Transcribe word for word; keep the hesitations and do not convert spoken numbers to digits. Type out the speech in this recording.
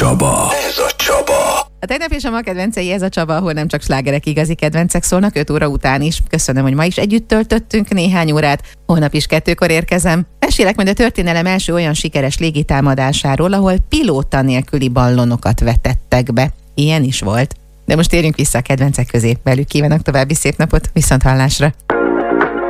Csaba. Ez a Csaba. A tegnap és a ma kedvencei, ez a Csaba, ahol nem csak slágerek, igazi kedvencek szólnak öt óra után is. Köszönöm, hogy ma is együtt töltöttünk néhány órát. Holnap is kettőkor érkezem. Mesélek majd a történelem első olyan sikeres légitámadásáról, ahol pilóta nélküli ballonokat vetettek be. Ilyen is volt. De most térjünk vissza a kedvencek közé. Velük kívánok további szép napot, viszont hallásra.